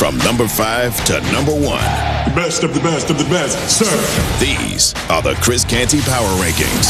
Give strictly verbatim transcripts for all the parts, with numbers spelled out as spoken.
From number five to number one. Best of the best of the best, sir. These are the Chris Canty Power Rankings.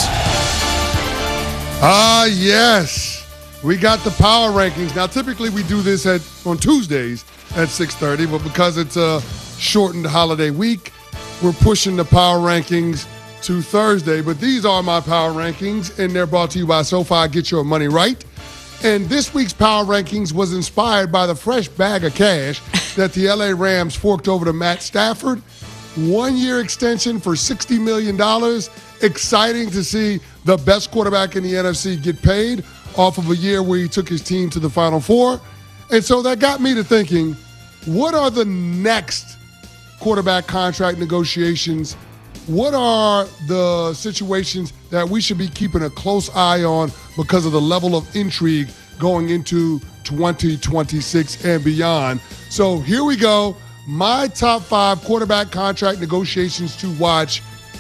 Ah, yes. We got the Power Rankings. Now, typically we do this at on Tuesdays at six thirty, but because it's a shortened holiday week, we're pushing the Power Rankings to Thursday. But these are my Power Rankings, and they're brought to you by SoFi. Get your money right. And this week's Power Rankings was inspired by the fresh bag of cash that the L A Rams forked over to Matt Stafford. One-year extension for sixty million dollars. Exciting to see the best quarterback in the N F C get paid off of a year where he took his team to the Final Four. And so that got me to thinking, what are the next quarterback contract negotiations? What are the situations that we should be keeping a close eye on because of the level of intrigue going into twenty twenty-six and beyond? So here we go. My top five quarterback contract negotiations to watch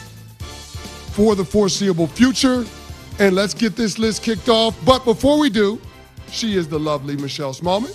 for the foreseeable future. And let's get this list kicked off. But before we do, she is the lovely Michelle Smallman.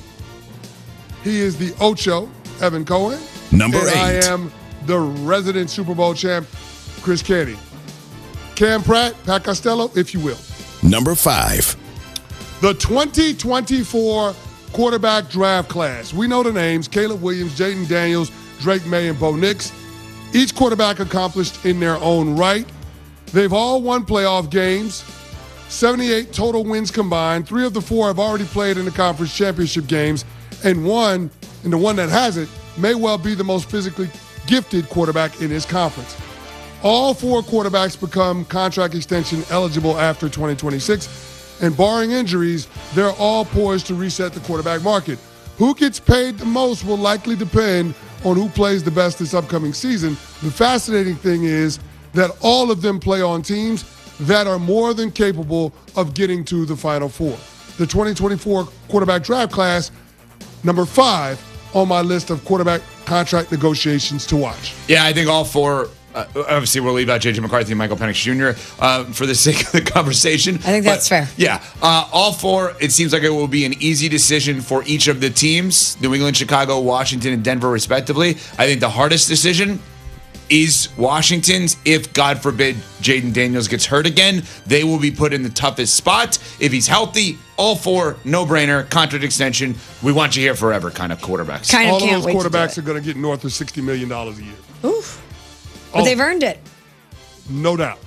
He is the Ocho, Evan Cohen. Number and eight. I am the resident Super Bowl champ, Chris Canty. Cam Pratt, Pat Costello, if you will. Number five. The twenty twenty-four quarterback draft class. We know the names: Caleb Williams, Jaden Daniels, Drake May, and Bo Nix. Each quarterback accomplished in their own right. They've all won playoff games. seventy-eight total wins combined. Three of the four have already played in the conference championship games, and one, and the one that hasn't, may well be the most physically gifted quarterback in his conference. All four quarterbacks become contract extension eligible after twenty twenty-six, and barring injuries, they're all poised to reset the quarterback market. Who gets paid the most will likely depend on who plays the best this upcoming season. The fascinating thing is that all of them play on teams that are more than capable of getting to the Final Four. The twenty twenty-four quarterback draft class, number five on my list of quarterback contract negotiations to watch. Yeah, I think all four. Uh, obviously, we'll leave out J J McCarthy and Michael Penix Junior Uh, for the sake of the conversation. I think that's but, fair. Yeah, uh, all four, it seems like it will be an easy decision for each of the teams, New England, Chicago, Washington, and Denver, respectively. I think the hardest decision is Washington's. If, God forbid, Jaden Daniels gets hurt again, they will be put in the toughest spot. If he's healthy, all four, no-brainer, contract extension. We want you here forever kind of quarterbacks. Kind of All of can't those wait to do quarterbacks it. are going to get north of sixty million dollars a year. Oof. But Oh. they've earned it. No doubt.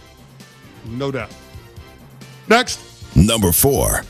No doubt. Next. Number four.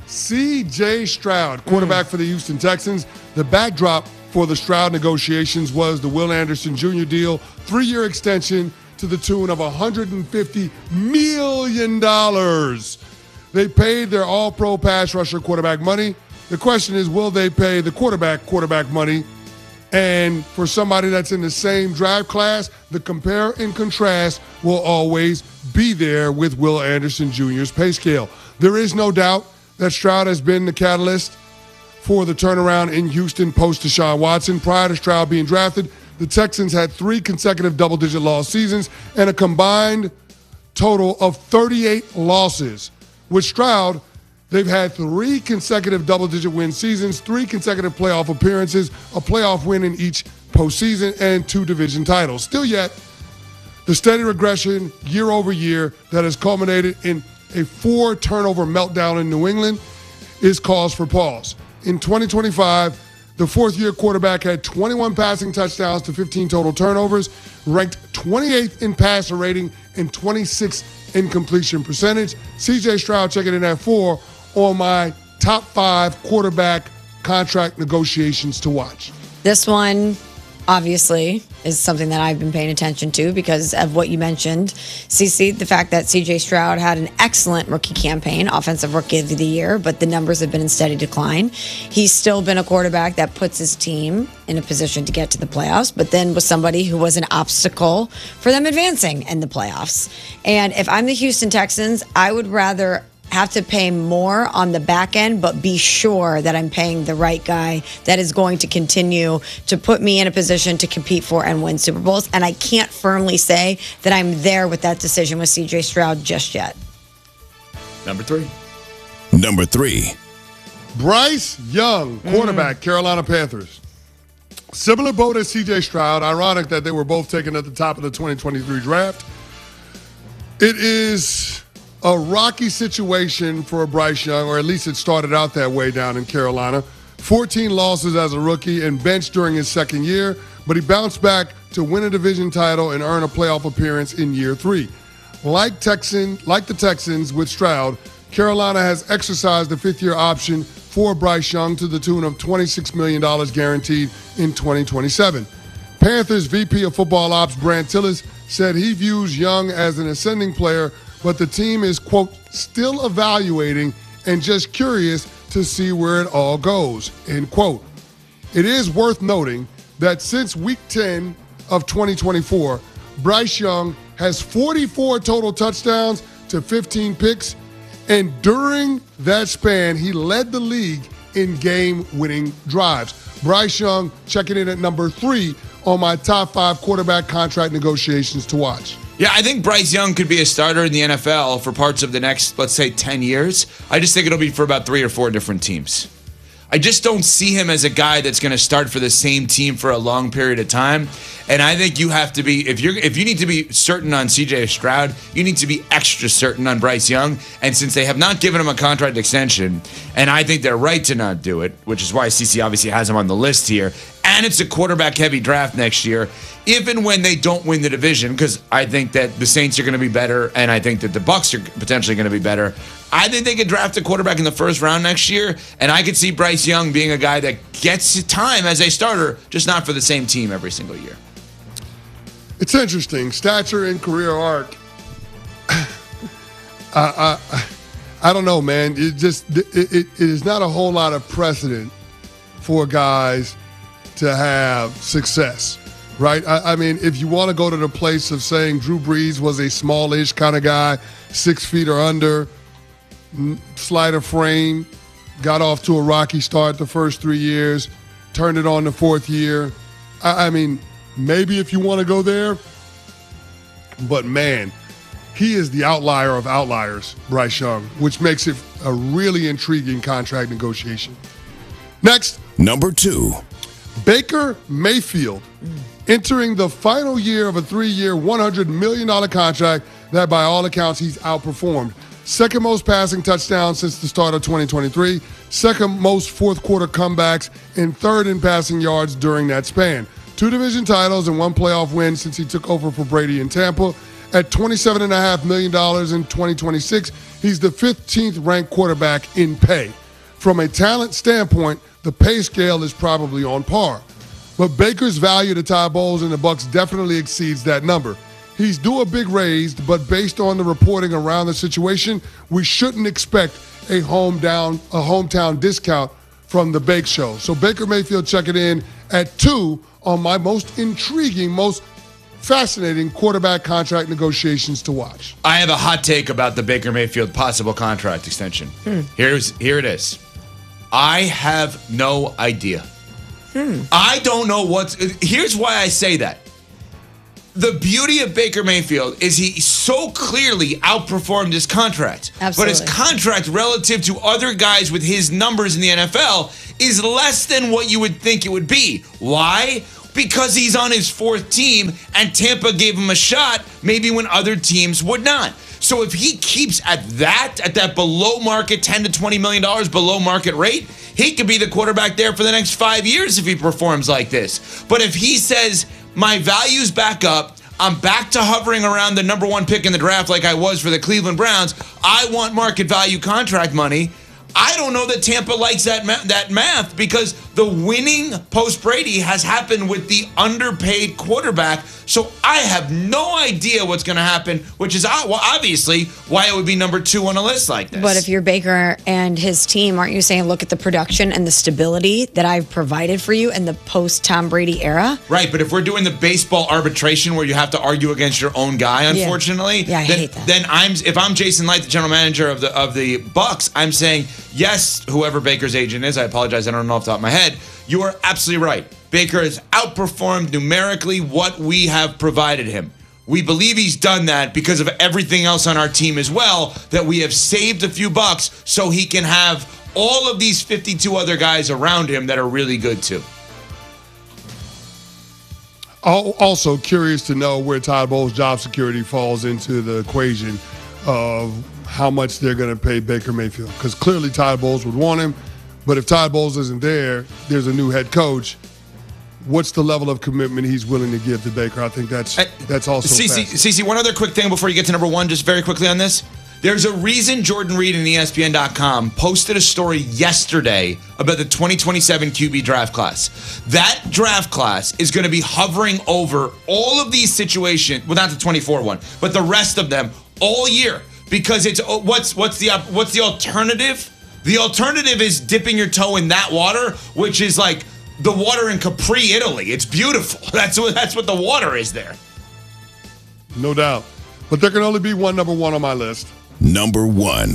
C J Stroud, quarterback for the Houston Texans. The backdrop for the Stroud negotiations was the Will Anderson Junior deal, three-year extension to the tune of one hundred fifty million dollars. They paid their all-pro pass rusher quarterback money. The question is, will they pay the quarterback quarterback money? And for somebody that's in the same draft class, the compare and contrast will always be there with Will Anderson Junior's pay scale. There is no doubt that Stroud has been the catalyst for the turnaround in Houston post Deshaun Watson. Prior to Stroud being drafted, the Texans had three consecutive double-digit loss seasons and a combined total of thirty-eight losses. With Stroud, they've had three consecutive double-digit win seasons, three consecutive playoff appearances, a playoff win in each postseason, and two division titles. Still yet, the steady regression year over year that has culminated in a four-turnover meltdown in New England is cause for pause. In twenty twenty-five, the fourth-year quarterback had twenty-one passing touchdowns to fifteen total turnovers, ranked twenty-eighth in passer rating and twenty-sixth in completion percentage. C J Stroud checking in at four on my top five quarterback contract negotiations to watch. This one, obviously, is something that I've been paying attention to because of what you mentioned, Cece, the fact that C J Stroud had an excellent rookie campaign, offensive rookie of the year, but the numbers have been in steady decline. He's still been a quarterback that puts his team in a position to get to the playoffs, but then was somebody who was an obstacle for them advancing in the playoffs. And if I'm the Houston Texans, I would rather have to pay more on the back end, but be sure that I'm paying the right guy that is going to continue to put me in a position to compete for and win Super Bowls. And I can't firmly say that I'm there with that decision with C J Stroud just yet. Number three. Number three. Bryce Young, quarterback, mm. Carolina Panthers. Similar boat as C J Stroud. Ironic that they were both taken at the top of the twenty twenty-three draft. It is a rocky situation for Bryce Young, or at least it started out that way down in Carolina. fourteen losses as a rookie and benched during his second year, but he bounced back to win a division title and earn a playoff appearance in year three. Like Texan, like the Texans with Stroud, Carolina has exercised the fifth-year option for Bryce Young to the tune of twenty-six million dollars guaranteed in twenty twenty-seven. Panthers V P of Football Ops Brant Tillis said he views Young as an ascending player, but the team is, quote, still evaluating and just curious to see where it all goes, end quote. It is worth noting that since week ten of twenty twenty-four, Bryce Young has forty-four total touchdowns to fifteen picks, and during that span, he led the league in game-winning drives. Bryce Young checking in at number three on my top five quarterback contract negotiations to watch. Yeah, I think Bryce Young could be a starter in the N F L for parts of the next, let's say, ten years. I just think it'll be for about three or four different teams. I just don't see him as a guy that's going to start for the same team for a long period of time. And I think you have to be, if you're, if you need to be certain on C J Stroud, you need to be extra certain on Bryce Young. And since they have not given him a contract extension, and I think they're right to not do it, which is why C C obviously has him on the list here, and it's a quarterback-heavy draft next year, if and when they don't win the division, because I think that the Saints are going to be better, and I think that the Bucs are potentially going to be better, I think they could draft a quarterback in the first round next year, and I could see Bryce Young being a guy that gets time as a starter, just not for the same team every single year. It's interesting. Stature and career arc. I, I, I don't know, man. It just it, it, it is not a whole lot of precedent for guys to have success, right? I, I mean, if you want to go to the place of saying Drew Brees was a smallish kind of guy, six feet or under, slighter frame, got off to a rocky start the first three years, turned it on the fourth year. I, I mean, maybe if you want to go there, but man, he is the outlier of outliers, Bryce Young, which makes it a really intriguing contract negotiation. Next. Number two. Baker Mayfield, entering the final year of a three-year, one hundred million dollars contract that by all accounts he's outperformed. Second most passing touchdowns since the start of twenty twenty-three, second most fourth quarter comebacks, and third in passing yards during that span. Two division titles and one playoff win since he took over for Brady in Tampa. At twenty-seven point five million dollars in twenty twenty-six, he's the fifteenth ranked quarterback in pay. From a talent standpoint, the pay scale is probably on par. But Baker's value to Todd Bowles and the Bucs definitely exceeds that number. He's due a big raise, but based on the reporting around the situation, we shouldn't expect a home down, a hometown discount from the Bake Show. So Baker Mayfield checking in at two on my most intriguing, most fascinating quarterback contract negotiations to watch. I have a hot take about the Baker Mayfield possible contract extension. Hmm. Here's here it is. I have no idea. Hmm. I don't know what's... Here's why I say that. The beauty of Baker Mayfield is he so clearly outperformed his contract. Absolutely. But his contract relative to other guys with his numbers in the N F L is less than what you would think it would be. Why? Because he's on his fourth team and Tampa gave him a shot maybe when other teams would not. So if he keeps at that, at that below market ten to twenty million dollars below market rate, he could be the quarterback there for the next five years if he performs like this. But if he says, my value's back up, I'm back to hovering around the number one pick in the draft like I was for the Cleveland Browns, I want market value contract money, I don't know that Tampa likes that ma- that math because the winning post-Brady has happened with the underpaid quarterback. So I have no idea what's going to happen, which is well, obviously why it would be number two on a list like this. But if you're Baker and his team, aren't you saying look at the production and the stability that I've provided for you in the post-Tom Brady era? Right, but if we're doing the baseball arbitration where you have to argue against your own guy, unfortunately, yeah, yeah I then, hate that. then I'm if I'm Jason Light, the general manager of the of the Bucs, I'm saying yes, whoever Baker's agent is, I apologize, I don't know off the top of my head. You are absolutely right. Baker has outperformed numerically what we have provided him. We believe he's done that because of everything else on our team as well, that we have saved a few bucks so he can have all of these fifty-two other guys around him that are really good too. Also curious to know where Todd Bowles' job security falls into the equation of how much they're going to pay Baker Mayfield. Because clearly Todd Bowles would want him, but if Todd Bowles isn't there, there's a new head coach. What's the level of commitment he's willing to give to Baker? I think that's that's also fascinating. Cece, one other quick thing before you get to number one, just very quickly on this. There's a reason Jordan Reed and E S P N dot com posted a story yesterday about the twenty twenty-seven Q B draft class. That draft class is going to be hovering over all of these situations, well, not the twenty-four one, but the rest of them all year, because it's what's what's the what's the alternative? The alternative is dipping your toe in that water, which is like the water in Capri, Italy. It's beautiful. That's what that's what the water is there. No doubt. But there can only be one number one on my list. Number one.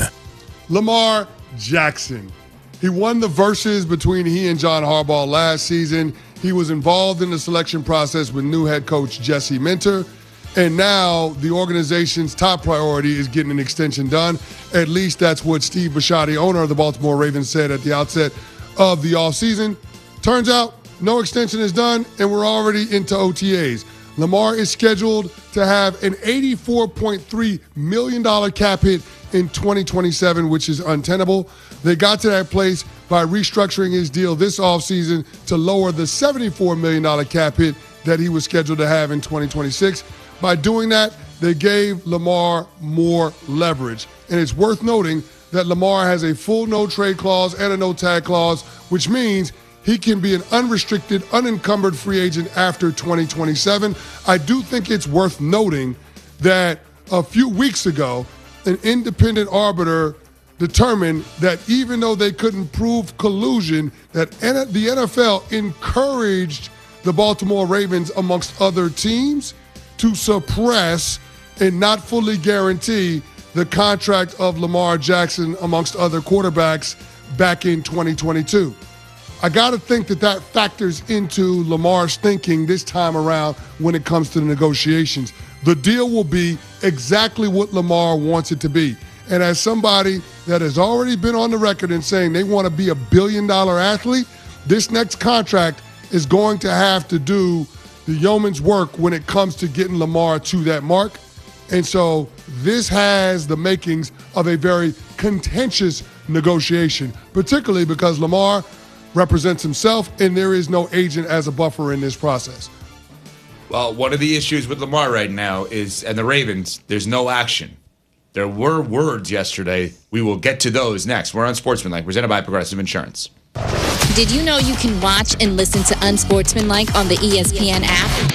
Lamar Jackson. He won the versus between he and John Harbaugh last season. He was involved in the selection process with new head coach Jesse Minter. And now the organization's top priority is getting an extension done. At least that's what Steve Bisciotti, owner of the Baltimore Ravens, said at the outset of the offseason. Turns out no extension is done, and we're already into O T As. Lamar is scheduled to have an eighty-four point three million dollars cap hit in twenty twenty-seven, which is untenable. They got to that place by restructuring his deal this offseason to lower the seventy-four million dollars cap hit that he was scheduled to have in twenty twenty-six. By doing that, they gave Lamar more leverage. And it's worth noting that Lamar has a full no-trade clause and a no-tag clause, which means he can be an unrestricted, unencumbered free agent after twenty twenty-seven. I do think it's worth noting that a few weeks ago, an independent arbiter determined that even though they couldn't prove collusion, that the N F L encouraged the Baltimore Ravens, amongst other teams, to suppress and not fully guarantee the contract of Lamar Jackson, amongst other quarterbacks, back in twenty twenty-two. I got to think that that factors into Lamar's thinking this time around when it comes to the negotiations. The deal will be exactly what Lamar wants it to be. And as somebody that has already been on the record in saying they want to be a billion-dollar athlete, this next contract is going to have to do the yeoman's work when it comes to getting Lamar to that mark. And so this has the makings of a very contentious negotiation, particularly because Lamar represents himself, and there is no agent as a buffer in this process. Well, one of the issues with Lamar right now is, and the Ravens, there's no action. There were words yesterday. We will get to those next. We're on Sportsmanlike, presented by Progressive Insurance. Did you know you can watch and listen to Unsportsmanlike on the E S P N app?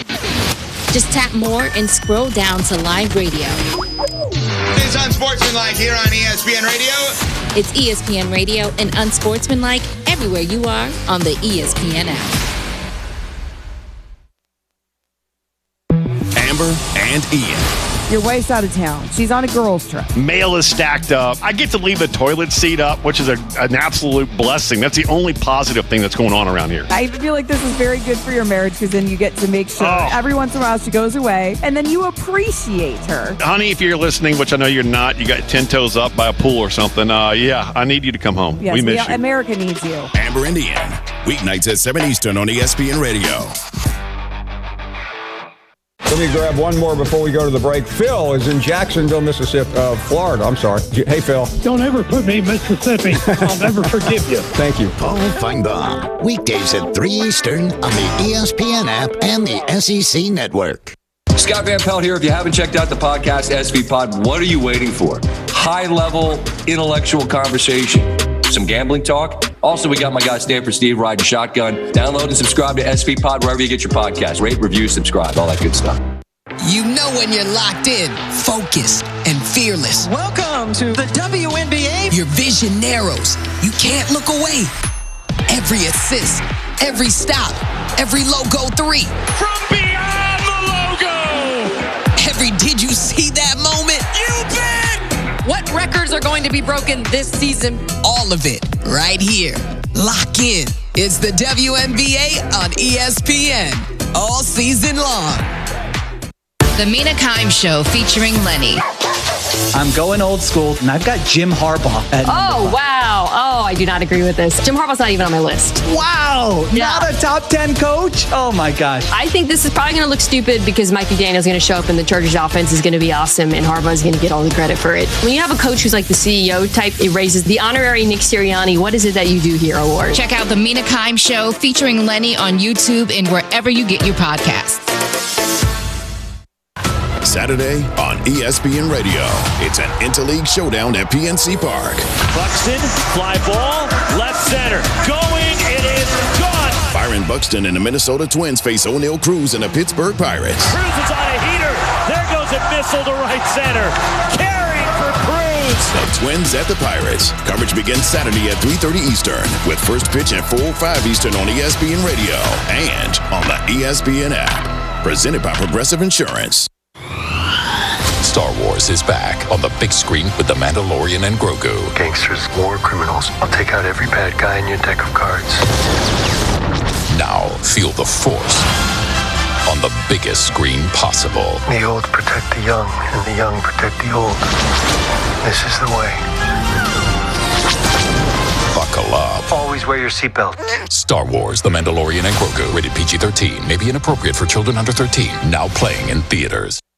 Just tap more and scroll down to live radio. It's Unsportsmanlike here on E S P N Radio. It's E S P N Radio and Unsportsmanlike everywhere you are on the E S P N app. Amber and Ian. Your wife's out of town. She's on a girls' trip. Mail is stacked up. I get to leave the toilet seat up, which is a, an absolute blessing. That's the only positive thing that's going on around here. I feel like this is very good for your marriage because then you get to make sure oh. every once in a while she goes away and then you appreciate her. Honey, if you're listening, which I know you're not, you got ten toes up by a pool or something, uh, yeah, I need you to come home. Yes, we miss we, you. America needs you. Amber and Ian. Weeknights at seven Eastern on E S P N Radio. Let me grab one more before we go to the break. Phil is in Jacksonville, Mississippi, uh, Florida. I'm sorry. Hey, Phil. Don't ever put me in Mississippi. I'll never forgive you. Thank you. Paul Feinbaum. Weekdays at three Eastern on the E S P N app and the S E C Network. Scott Van Pelt here. If you haven't checked out the podcast, S V Pod, what are you waiting for? High-level, intellectual conversation. Some gambling talk. Also, we got my guy Stanford Steve riding shotgun. Download and subscribe to S V Pod wherever you get your podcast. Rate, review, subscribe, all that good stuff. You know when you're locked in, focused, and fearless. Welcome to the W N B A. Your vision narrows. You can't look away. Every assist, every stop, every logo three. From beyond the logo. Every did you see that moment? You bet. What records are going to be broken this season? All of it, right here. Lock in. It's the W N B A on E S P N. All season long. The Mina Kimes Show featuring Lenny. I'm going old school, and I've got Jim Harbaugh at Oh, wow. Oh, I do not agree with this. Jim Harbaugh's not even on my list. Wow. Yeah. Not a top ten coach? Oh, my gosh. I think this is probably going to look stupid because Mike McDaniel's going to show up and the Chargers offense is going to be awesome and Harbaugh's going to get all the credit for it. When you have a coach who's like the C E O type, it raises the honorary Nick Sirianni, what is it that you do here award. Check out the Mina Kimes Show featuring Lenny on YouTube and wherever you get your podcasts. Saturday on E S P N Radio. It's an interleague showdown at P N C Park. Buxton, fly ball, left center. Going, it is gone. Byron Buxton and the Minnesota Twins face O'Neal Cruz and the Pittsburgh Pirates. Cruz is on a heater. There goes a missile to right center. Carrying for Cruz. The Twins at the Pirates. Coverage begins Saturday at three thirty Eastern with first pitch at four oh five Eastern on E S P N Radio and on the E S P N app. Presented by Progressive Insurance. Star Wars is back on the big screen with The Mandalorian and Grogu. Gangsters, war criminals. I'll take out every bad guy in your deck of cards. Now feel the Force on the biggest screen possible. The old protect the young, and the young protect the old. This is the way. Buckle up. Always wear your seatbelt. Star Wars, The Mandalorian and Grogu. Rated P G thirteen. May be inappropriate for children under thirteen. Now playing in theaters.